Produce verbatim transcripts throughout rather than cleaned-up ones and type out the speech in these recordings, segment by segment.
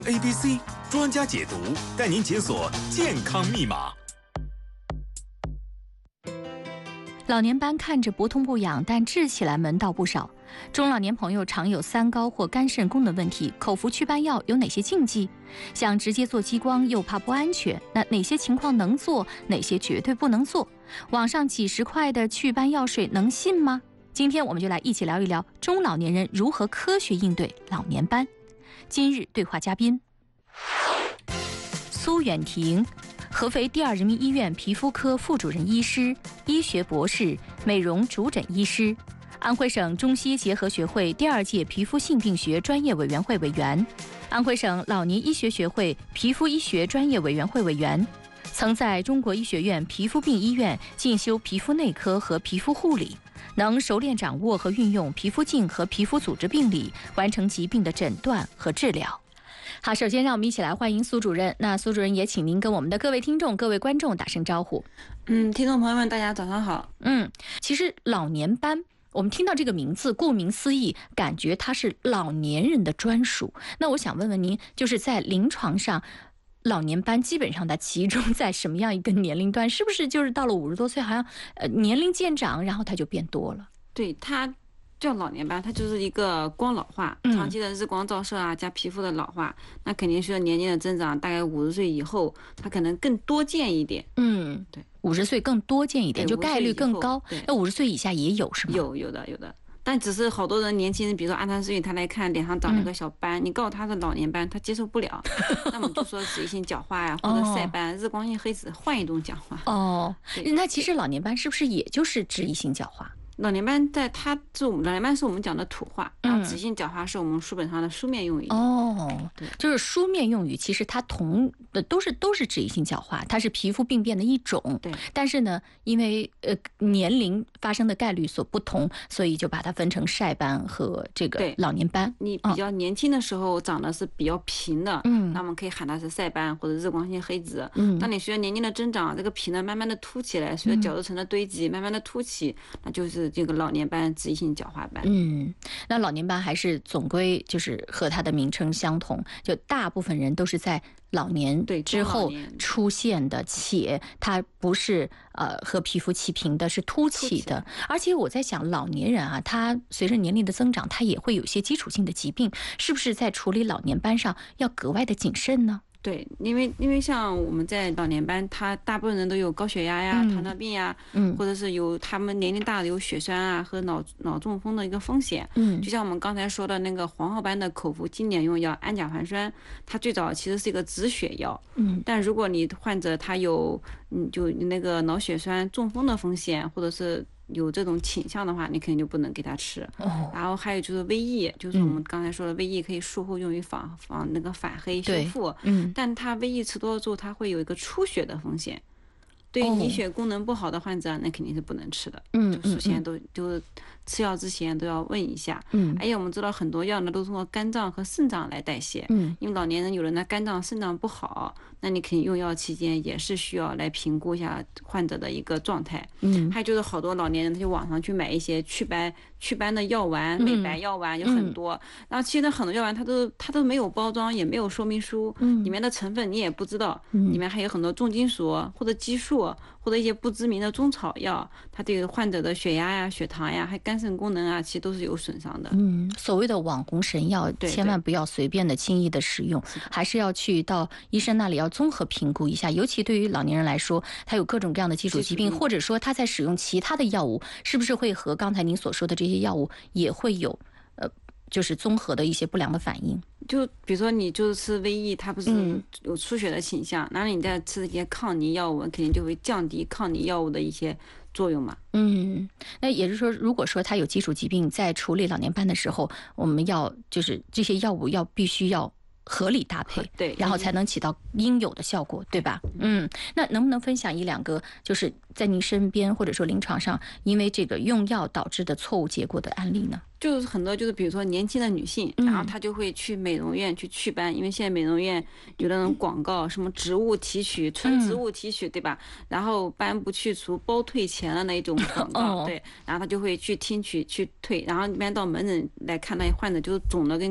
A B C 专家解读，带您解锁健康密码。 老年斑看着不痛不痒，但治起来门道不少。中老年朋友常有三高或肝肾功能问题，口服祛斑药有哪些禁忌？想直接做激光又怕不安全，那哪些情况能做，哪些绝对不能做？网上几十块的祛斑药水能信吗？今天我们就来一起聊一聊中老年人如何科学应对老年斑。今日对话嘉宾苏远婷，合肥第二人民医院皮肤科副主任医师、医学博士、美容主诊医师，安徽省中西结合学会第二届皮肤性病学专业委员会委员，安徽省老年医学学会皮肤医学专业委员会委员，曾在中国医学院皮肤病医院进修皮肤内科和皮肤护理，能熟练掌握和运用皮肤镜和皮肤组织病理，完成疾病的诊断和治疗。好，首先让我们一起来欢迎苏主任。那苏主任也请您跟我们的各位听众、各位观众打声招呼。 嗯，听众朋友们，大家早上好。 嗯，其实老年斑，我们听到这个名字，顾名思义，感觉它是老年人的专属。那我想问问您，就是在临床上，老年斑基本上它集中在什么样一个年龄段？是不是就是到了五十多岁，好像呃年龄渐长，然后它就变多了？ 对，它叫老年斑，它就是一个光老化，长期的日光照射啊，加皮肤的老化，那肯定随着年龄的增长，大概五十岁以后，它可能更多见一点。 嗯， 对， 五十岁更多见一点，就概率更高。那五十岁以下也有是吗？ 有，有的，有的。但只是好多人年轻人，比如说二三十岁，他来看脸上长了个小斑，嗯、你告诉他是老年斑，他接受不了，那么就说脂溢性角化呀、啊，或者晒斑、哦、日光性黑子，换一种讲话。 哦，那其实老年斑是不是也就是脂溢性角化？ 老年斑在它是我们老年斑是我们讲的土话，然后脂性角化是我们书本上的书面用语。 哦，对，就是书面用语，其实它同的都是都是脂溢性角化，它是皮肤病变的一种。 对， 但是呢，因为呃年龄发生的概率所不同，所以就把它分成晒斑和这个老年斑。 你比较年轻的时候长得是比较平的， 嗯， 那么可以喊它是晒斑或者日光性黑子。 嗯， 当你随着年龄的增长，这个皮呢慢慢的凸起来，随着角质层的堆积，慢慢的凸起，那就是这个老年斑、脂溢性角化斑。 嗯，那老年斑还是总归就是和它的名称相同，就大部分人都是在老年之后出现的，且它不是呃和皮肤齐平的，是凸起的。而且我在想，老年人啊，他随着年龄的增长，他也会有一些基础性的疾病，是不是在处理老年斑上要格外的谨慎呢？ 对，因为因为像我们在老年斑，他大部分人都有高血压呀、嗯、糖尿病呀，嗯，或者是有他们年龄大的有血栓啊和脑脑中风的一个风险，嗯，就像我们刚才说的那个黄褐斑的口服经典用药氨甲环酸，它最早其实是一个止血药，嗯，但如果你患者他有嗯就那个脑血栓、中风的风险，或者是有这种倾向的话，你肯定就不能给他吃。哦，然后还有就是胃液，就是我们刚才说的胃液可以术后用于防防那个反黑修复。嗯，但它胃液吃多了之后，它会有一个出血的风险。对于凝血功能不好的患者，那肯定是不能吃的。嗯，就首先都就是吃药之前都要问一下。嗯，而且我们知道很多药呢都通过肝脏和肾脏来代谢。嗯，因为老年人有人的肝脏、肾脏不好，那你肯定用药期间也是需要来评估一下患者的一个状态。嗯，还有就是好多老年人他就网上去买一些祛斑祛斑的药丸、美白药丸有很多，嗯、然后其实很多药丸它都它都没有包装，也没有说明书，嗯、里面的成分你也不知道，嗯、里面还有很多重金属或者激素。或者一些不知名的中草药，它对患者的血压呀、血糖呀，还肝肾功能啊，其实都是有损伤的。 嗯，所谓的网红神药，千万不要随便的、轻易的使用，还是要去到医生那里要综合评估一下。尤其对于老年人来说，他有各种各样的基础疾病，或者说他在使用其他的药物，是不是会和刚才您所说的这些药物也会有呃？就是综合的一些不良的反应， 就比如说你就是吃胃液，它不是有出血的倾向，然后你再吃一些抗凝药物，肯定就会降低抗凝药物的一些作用嘛。 嗯，那也就是说，如果说他有基础疾病，在处理老年斑的时候，我们要就是这些药物要必须要合理搭配， 对， 然后才能起到应有的效果，对吧？嗯，那能不能分享一两个就是在您身边或者说临床上因为这个用药导致的错误结果的案例呢？ 就是很多就是比如说年轻的女性，然后她就会去美容院去祛斑，因为现在美容院有那种广告，什么植物提取、纯植物提取，对吧？然后斑不去除、包退钱的那种广告，对，然后她就会去听取去退，然后一般到门诊来看那些患者就是肿的跟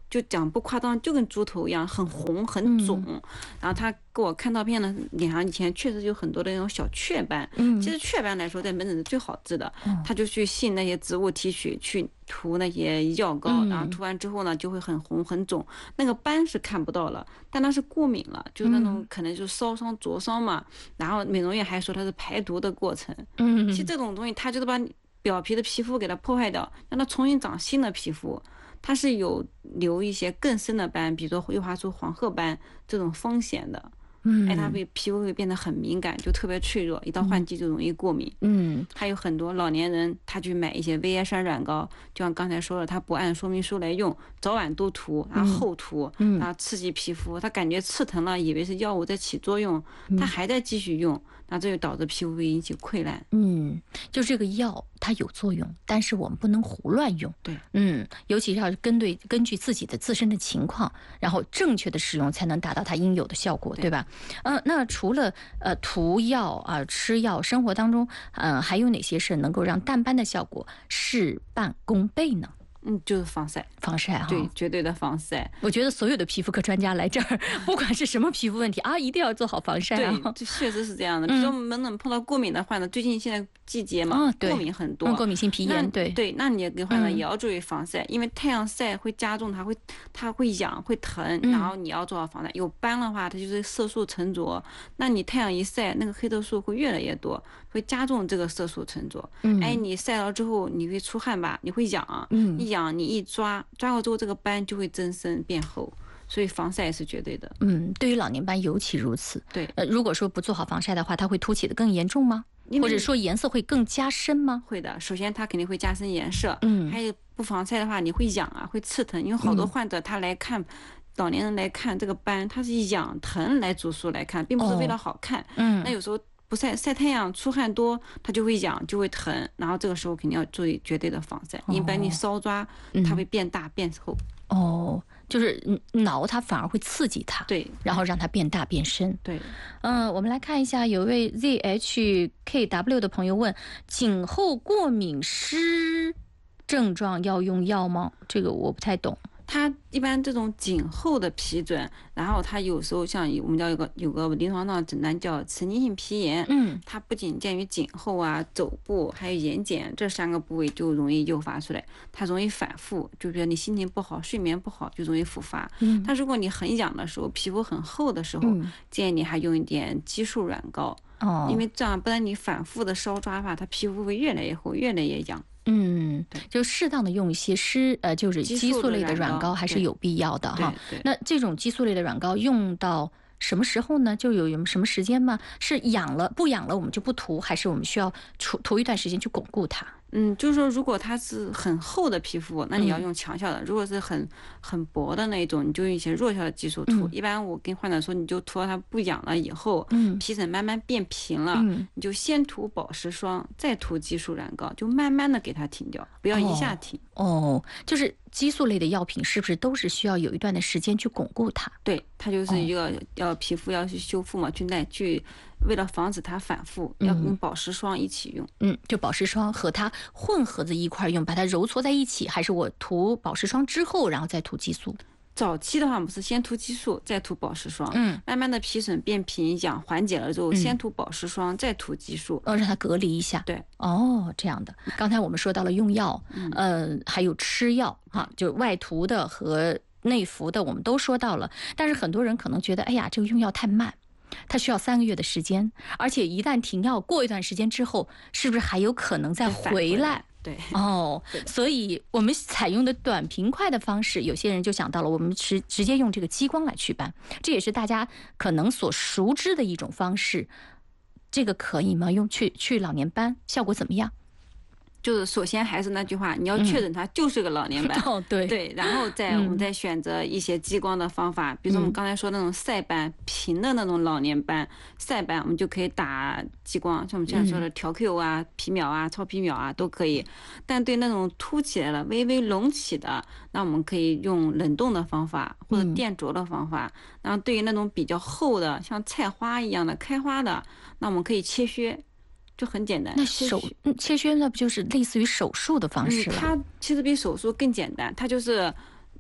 就讲不夸张，就跟猪头一样，很红很肿。嗯、然后他给我看照片呢，脸上以前确实有很多的那种小雀斑。嗯，其实雀斑来说，在门诊是最好治的。嗯，他就去信那些植物提取，去涂那些药膏，嗯、然后涂完之后呢，就会很红很肿。那个斑是看不到了，但它是过敏了，就是那种可能就是烧伤灼伤嘛。然后美容院还说它是排毒的过程。嗯，其实这种东西，它就是把表皮的皮肤给它破坏掉，让它重新长新的皮肤。它是有留一些更深的斑，比如说诱发出黄褐斑这种风险的。嗯，哎，它会皮肤会变得很敏感，就特别脆弱，一到换季就容易过敏。嗯，还有很多老年人他去买一些维 A 酸软膏，就像刚才说了，他不按说明书来用，早晚都涂，然后后涂，然后刺激皮肤，他感觉刺疼了，以为是药物在起作用，他还在继续用，那这就导致皮肤会引起溃烂。 嗯，就这个药它有作用，但是我们不能胡乱用。 对， 嗯，尤其是要根据根据自己的自身的情况，然后正确的使用，才能达到它应有的效果， 对, 对吧？呃，那除了呃涂药啊、呃、吃药，生活当中呃还有哪些是能够让淡斑的效果事半功倍呢？ 嗯，就是防晒， 防晒哈， 对，绝对的防晒。 我觉得所有的皮肤科专家来这儿，不管是什么皮肤问题啊，一定要做好防晒啊。 对，这确实是这样的。比如说门诊碰到过敏的患者，最近现在季节嘛，过敏很多， 过敏性皮炎，对对，那你给患者也要注意防晒，因为太阳晒会加重，它会它会痒会疼，然后你要做好防晒。有斑的话，它就是色素沉着，那你太阳一晒，那个黑色素会越来越多，会加重这个色素沉着。哎，你晒了之后你会出汗吧，你会痒，你痒你一抓抓过之后，这个斑就会增生变厚。所以防晒是绝对的。 嗯，对于老年斑尤其如此。 对， 呃，如果说不做好防晒的话，它会凸起的更严重吗？或者说颜色会更加深吗？ 会的，首先它肯定会加深颜色。嗯，还有不防晒的话，你会痒啊，会刺疼。因为好多患者他来看，嗯、老年人来看这个斑，他是痒疼来主诉来看，并不是为了好看。嗯、哦，那有时候不晒晒太阳出汗多，它就会痒就会疼，然后这个时候肯定要注意绝对的防晒。你把你稍抓，它会变大变厚。 哦，就是挠它反而会刺激它， 对， 然后让它变大变深。 对， 嗯、呃，我们来看一下，有一位 Z H K W 的朋友问：颈后过敏湿症状要用药吗？这个我不太懂。 它一般这种颈后的皮疹，然后它有时候像我们叫有个有个临床上诊断叫神经性皮炎，嗯，它不仅见于颈后啊、肘部，还有眼睑这三个部位就容易诱发出来，它容易反复，就比如你心情不好、睡眠不好就容易复发。嗯，但如果你很痒的时候，皮肤很厚的时候，嗯、建议你还用一点激素软膏，哦，因为这样不然你反复的搔抓吧，它皮肤会越来越厚、越来越痒。 嗯，就适当的用一些湿呃，就是激素类的软膏还是有必要的哈。那这种激素类的软膏用到什么时候呢？就有什么时间吗？是痒了不痒了我们就不涂，还是我们需要涂涂一段时间去巩固它？ 嗯，就是说，如果它是很厚的皮肤，那你要用强效的；嗯、如果是很很薄的那种，你就用一些弱效的激素涂。嗯、一般我跟患者说，你就涂到它不痒了以后，嗯、皮疹慢慢变平了，嗯、你就先涂保湿霜，再涂激素软膏，就慢慢的给它停掉，不要一下停。 哦，哦就是激素类的药品是不是都是需要有一段的时间去巩固它？ 对，它就是一个、哦、要皮肤要去修复嘛，去耐去。为了防止它反复，要跟保湿霜一起用。 嗯，就保湿霜和它混合在一块用，把它揉搓在一起，还是我涂保湿霜之后，然后再涂激素？ 早期的话，我们是先涂激素，再涂保湿霜。嗯，慢慢的皮疹变平、痒缓解了之后，嗯、先涂保湿霜，再涂激素， 哦，让它隔离一下。 对， 哦，这样的。刚才我们说到了用药，嗯、呃，还有吃药哈，就外涂的和内服的，我们都说到了。但是很多人可能觉得，哎呀，这个用药太慢。它需要三个月的时间，而且一旦停药，过一段时间之后，是不是还有可能再回来？ 对， 哦，所以我们采用的短平快的方式，有些人就想到了我们直直接用这个激光来祛斑，这也是大家可能所熟知的一种方式。这个可以吗？用去去老年斑效果怎么样？ 就是首先还是那句话，你要确诊它就是个老年斑。 嗯、哦，对对，然后再、嗯、我们再选择一些激光的方法，比如说我们刚才说那种晒斑、嗯、平的那种老年斑晒斑，我们就可以打激光，像我们现在说的调 Q 啊、皮秒啊、超皮秒啊都可以。但对那种凸起来了、微微隆起的，那我们可以用冷冻的方法或者电灼的方法。嗯、然后对于那种比较厚的，像菜花一样的开花的，那我们可以切削。就很简单， 那手切削那不就是类似于手术的方式了？ 嗯、它其实比手术更简单，它就是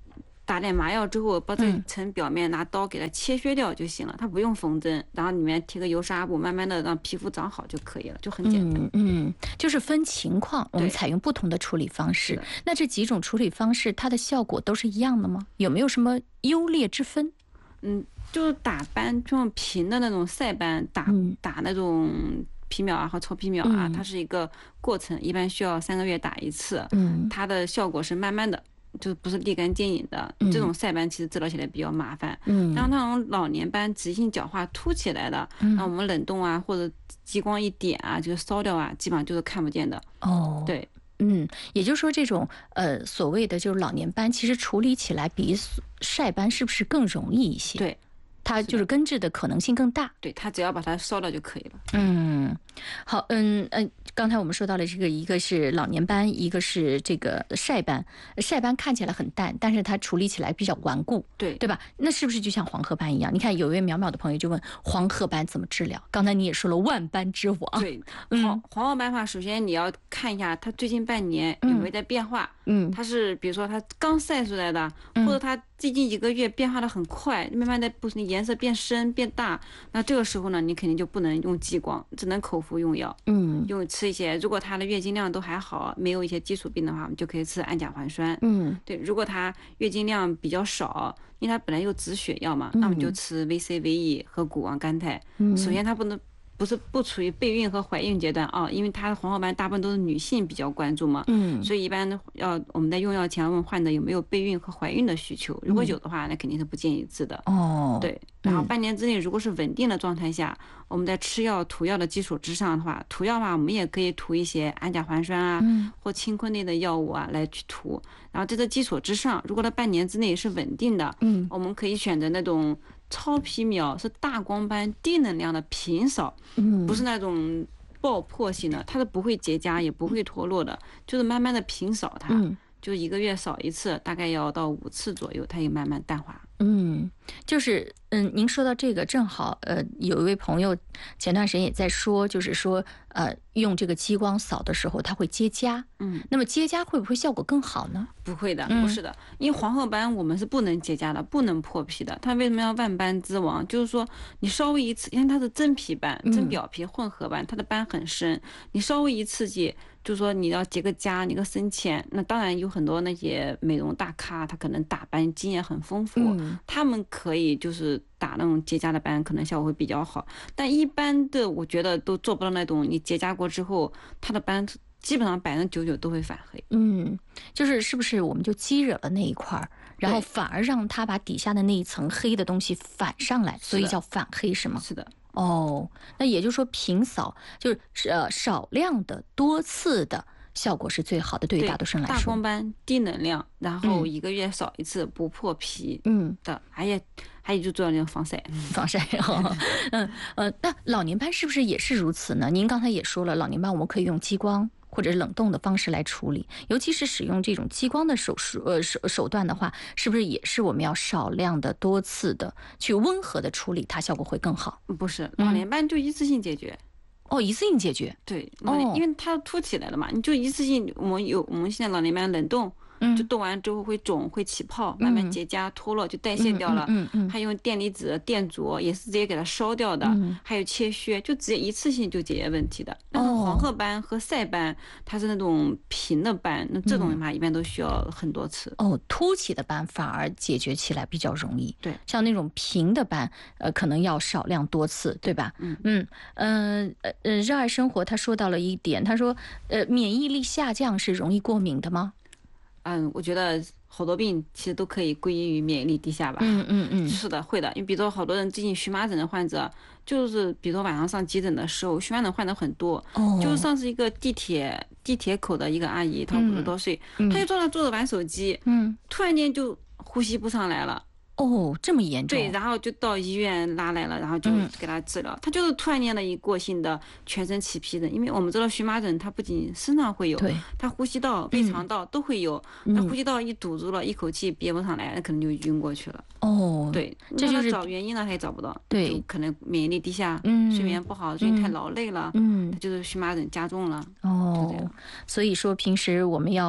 打点麻药之后，把这层表面拿刀给它切削掉就行了，它不用缝针，然后里面贴个油纱布，慢慢的让皮肤长好就可以了，就很简单。 嗯嗯，就是分情况，我们采用不同的处理方式。那这几种处理方式，它的效果都是一样的吗？有没有什么优劣之分？ 嗯，就是打斑，这种平的那种晒斑，打、嗯、打那种皮秒啊和超皮秒啊、嗯，它是一个过程，一般需要三个月打一次。嗯，它的效果是慢慢的。就不是立竿见影的，嗯、这种晒斑其实治疗起来比较麻烦。嗯，然后那种老年斑直性角化凸起来的，嗯，那我们冷冻啊或者激光一点啊，就是烧掉啊，基本上就是看不见的。 哦， 对， 嗯，也就是说这种呃所谓的就是老年斑，其实处理起来比晒斑是不是更容易一些？ 对。 它就是根治的可能性更大， 对，它只要把它烧掉就可以了。 嗯，好，嗯嗯，刚才我们说到了这个，一个是老年斑，一个是这个晒斑。晒斑看起来很淡，但是它处理起来比较顽固， 对对吧？那是不是就像黄褐斑一样？你看有一位淼淼的朋友就问黄褐斑怎么治疗？刚才你也说了万斑之王， 对，黄黄褐斑的话，首先你要看一下它最近半年有没有在变化。嗯，它是比如说它刚晒出来的，或者它最近几个月变化的很快，慢慢的不是颜色变深变大，那这个时候呢，你肯定就不能用激光，只能口服用药。嗯，用吃一些，如果它的月经量都还好，没有一些基础病的话，我们就可以吃氨甲环酸。嗯，对，如果它月经量比较少，因为它本来有止血药嘛，那我们就吃 V C V E 和谷胱甘肽。嗯，首先它不能。不是不处于备孕和怀孕阶段啊，因为它的黄褐斑大部分都是女性比较关注嘛，嗯，所以一般要我们在用药前要问患者有没有备孕和怀孕的需求，如果有的话，那肯定是不建议治的。哦，对，然后半年之内如果是稳定的状态下，我们在吃药涂药的基础之上的话，涂药嘛，我们也可以涂一些氨甲环酸啊，嗯、或氢坤类的药物啊来去涂，然后在这基础之上，如果它半年之内是稳定的，嗯，我们可以选择那种。超皮秒是大光斑低能量的平扫，嗯，不是那种爆破性的，它是不会结痂也不会脱落的，就是慢慢的平扫它，嗯，就一个月扫一次，大概要到五次左右，它也慢慢淡化。 嗯，就是嗯，您说到这个正好，呃，有一位朋友前段时间也在说，就是说，呃，用这个激光扫的时候，它会结痂。嗯，那么结痂会不会效果更好呢？ 不会的，不是的，因为黄褐斑我们是不能结痂的，不能破皮的。它为什么要万斑之王？就是说你稍微一刺，因为它是真皮斑、真表皮混合斑，它的斑很深，你稍微一刺激。就是说你要结个痂，你个深浅，那当然有很多那些美容大咖，他可能打斑经验很丰富，嗯、他们可以就是打那种结痂的斑，可能效果会比较好。但一般的，我觉得都做不到那种你结痂过之后，它的斑基本上百分之九十九都会反黑。 嗯，就是是不是我们就激惹了那一块儿，然后反而让它把底下的那一层黑的东西反上来，所以叫反黑是吗？ 是的。 哦，那也就是说平扫就是呃少量的多次的效果是最好的，对于大多数人来说。 大光斑低能量，然后一个月扫一次，不破皮，嗯的，还有还有就做那个防晒， 防晒哦，嗯呃，那老年斑是不是也是如此呢？您刚才也说了，老年斑我们可以用激光或者冷冻的方式来处理，尤其是使用这种激光的手术呃手手段的话，是不是也是我们要少量的多次的去温和的处理，它效果会更好？ 不是，老年斑就一次性解决。嗯哦，一次性解决。 对，哦，因为它凸起来了嘛，你就一次性，我们有我们现在老年斑冷冻。就冻完之后会肿会起泡，慢慢结痂脱落就代谢掉了。嗯嗯嗯嗯、还用电离子电灼也是直接给它烧掉的。嗯、还有切削，就直接一次性就解决问题的。但是黄褐斑和晒斑，它是那种平的斑，那这种的话一般都需要很多次。 哦，凸起的斑反而解决起来比较容易。 对， 像那种平的斑，呃，可能要少量多次，对吧？嗯嗯嗯呃呃，热爱生活他说到了一点，他说，呃，免疫力下降是容易过敏的吗？ 嗯，我觉得好多病其实都可以归因于免疫力低下吧。 嗯嗯嗯， 是的，会的。你比如说，好多人最近荨麻疹的患者，就是比如说晚上上急诊的时候，荨麻疹患者很多。哦。就是上次一个地铁地铁口的一个阿姨，她五十多岁，嗯、她就坐那坐着玩手机，嗯，突然间就呼吸不上来了。 哦，这么严重？ 对，然后就到医院拉来了，然后就给他治疗。嗯、他就是突然间的一过性的全身起皮疹，因为我们知道荨麻疹，它不仅身上会有，它呼吸道、胃肠道都会有。那、嗯、呼吸道一堵住了，一口气憋不上来，那可能就晕过去了。 哦， 对， 这就是找原因了，他也找不到。 对， 就可能免疫力低下，嗯、睡眠不好，最近太劳累了，嗯，他就是荨麻疹加重了。 哦，所以说平时我们要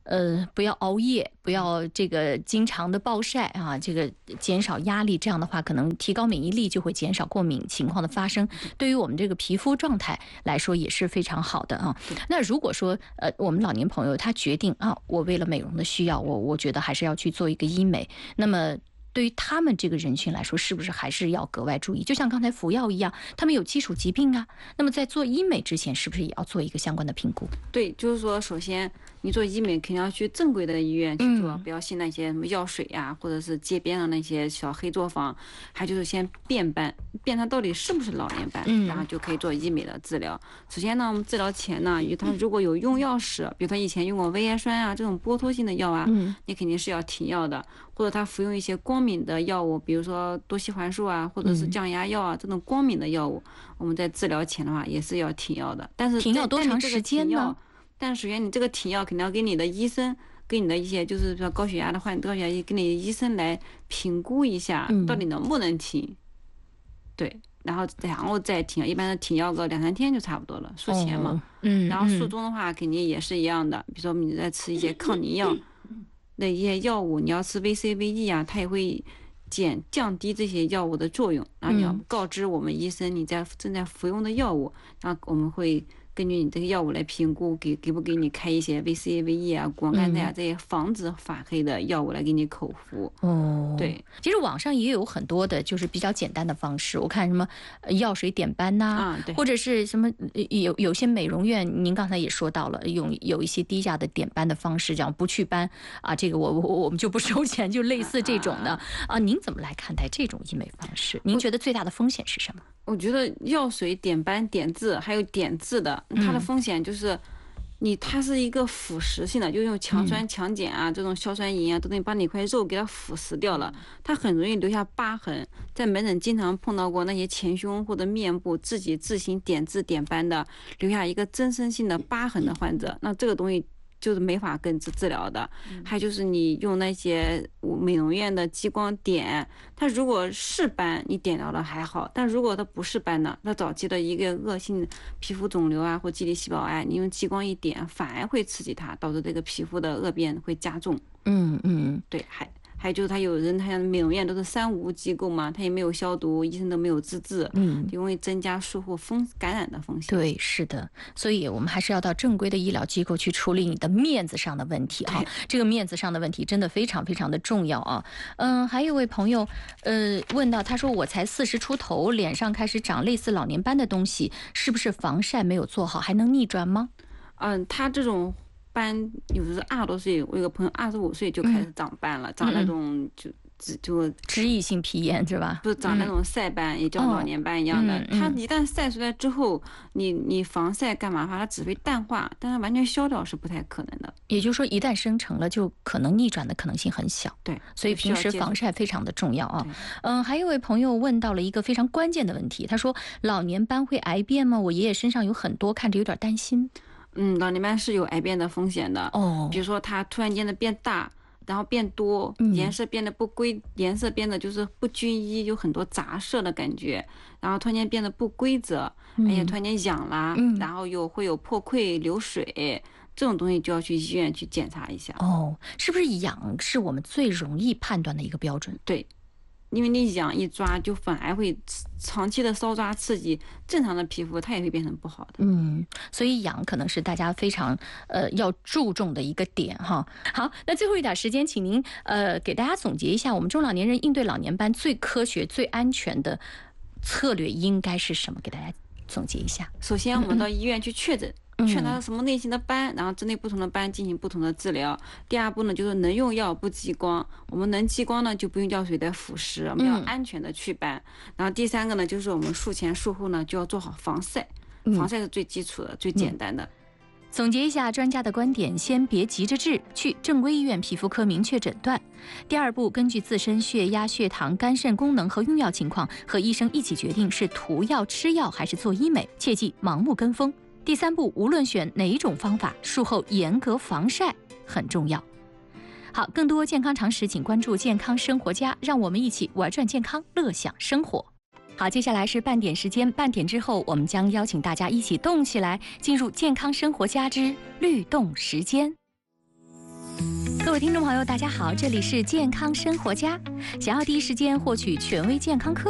呃，不要熬夜，不要这个经常的暴晒啊，这个减少压力，这样的话可能提高免疫力，就会减少过敏情况的发生。对于我们这个皮肤状态来说也是非常好的啊。那如果说呃，我们老年朋友他决定啊，我为了美容的需要，我我觉得还是要去做一个医美，那么对于他们这个人群来说，是不是还是要格外注意？就像刚才服药一样，他们有基础疾病啊，那么在做医美之前，是不是也要做一个相关的评估？ 对，就是说，首先你做医美肯定要去正规的医院去做，嗯、不要信那些什么药水呀、啊，或者是街边的那些小黑作坊。还就是先辨斑，辨它到底是不是老年斑，嗯、然后就可以做医美的治疗。首先呢，我们治疗前呢，他如果有用药史，比如他以前用过维叶酸啊这种剥脱性的药啊，嗯、你肯定是要停药的。或者他服用一些光敏的药物，比如说多西环素啊，或者是降压药啊，嗯、这种光敏的药物，我们在治疗前的话也是要停药的。但是停药多长时间呢？ 但首先你这个停药肯定要给你的医生，给你的一些就是说高血压的患高血压，给你的医生来评估一下到底能不能停。嗯、对，然后然后再停药，一般的停药个两三天就差不多了，术前嘛。哦、嗯。然后术中的话肯定也是一样的，比如说你在吃一些抗凝药。的一些药物，你要吃 V C V E 啊，它也会减降低这些药物的作用。然后你要告知我们医生你在正在服用的药物，然后我们会根据你这个药物来评估，给给不给你开一些 V C V E 啊、果甘肽啊这些防止发黑的药物来给你口服。 哦， 对， 其实网上也有很多的，就是比较简单的方式。我看什么药水点斑呐、啊， 对， 或者是什么有有些美容院，您刚才也说到了，用有一些低价的点斑的方式，讲不祛斑啊，这个我我我们就不收钱，就类似这种的啊。您怎么来看待这种医美方式？您觉得最大的风险是什么？ 我觉得药水点斑、点痣还有点痣的，它的风险就是你它是一个腐蚀性的，就用强酸强碱啊、嗯、这种硝酸银啊，都能把你块肉给它腐蚀掉了，它很容易留下疤痕。在门诊经常碰到过那些前胸或者面部自己自行点痣点斑的，留下一个增生性的疤痕的患者，那这个东西就是没法根治治疗的。还就是你用那些美容院的激光点，它如果是斑你点到了还好，但如果它不是斑呢，那早期的一个恶性皮肤肿瘤啊或基底细胞癌，你用激光一点反而会刺激它，导致这个皮肤的恶变会加重。 嗯嗯， 对，还还有就是他有人，他美容院都是三无机构嘛，他也没有消毒，医生都没有资质，嗯，容易增加术后风感染的风险。 对，是的，所以我们还是要到正规的医疗机构去处理你的面子上的问题啊。这个面子上的问题真的非常非常的重要啊。嗯，还有一位朋友，呃，问到他说我才四十出头，脸上开始长类似老年斑的东西，是不是防晒没有做好，还能逆转吗？ 嗯，他这种斑有的是二十多岁，我有个朋友二十五岁就开始长斑了，嗯、长那种就就脂溢性皮炎是吧？ 不是长那种晒斑，嗯、也叫老年斑一样的。哦嗯、它一旦晒出来之后，你你防晒干嘛？它只会淡化，但是完全消掉是不太可能的。 也就是说，一旦生成了，就可能逆转的可能性很小。 对， 所以平时防晒非常的重要啊。嗯，还有位朋友问到了一个非常关键的问题，他说：老年斑会癌变吗？我爷爷身上有很多，看着有点担心。 嗯，老年斑是有癌变的风险的哦，比如说它突然间的变大，然后变多，颜色变得不规，颜色变得就是不均一，有很多杂色的感觉，然后突然间变得不规则，而且突然间痒啦，嗯、然后又会有破溃、流水，这种东西就要去医院去检查一下。 哦，是不是痒是我们最容易判断的一个标准？ 对。因为你痒一抓，就反而会长期的搔抓刺激，正常的皮肤它也会变成不好的。 嗯，所以痒可能是大家非常呃要注重的一个点哈。好，那最后一点时间，请您呃给大家总结一下，我们中老年人应对老年斑最科学、最安全的策略应该是什么？给大家总结一下。 首先，我们到医院去确诊。嗯确诊他什么类型的斑，然后针对不同的斑进行不同的治疗。第二步呢，就是能用药不激光，我们能激光呢就不用药水来腐蚀，我们要安全的祛斑。然后第三个呢，就是我们术前术后呢就要做好防晒，防晒是最基础的、嗯、最简单的。 总结一下专家的观点，先别急着治，去正规医院皮肤科明确诊断。第二步，根据自身血压、血糖、肝肾功能和用药情况，和医生一起决定是涂药、吃药还是做医美，切忌盲目跟风。第三步，无论选哪种方法，术后严格防晒很重要。好，更多健康常识，请关注健康生活家，让我们一起玩转健康，乐享生活。好，接下来是半点时间，半点之后，我们将邀请大家一起动起来，进入健康生活家之律动时间。 各位听众朋友，大家好，这里是健康生活家。想要第一时间获取权威健康课